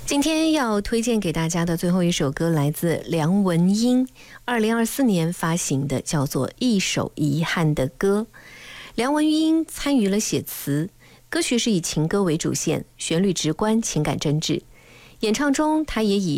今天要推荐给大家的最后一首歌来自梁文音2024年发行的，叫做《一首遗憾的歌》。梁文音参与了写词，歌曲是以情歌为主线，旋律直观，情感真挚。演唱中，他也以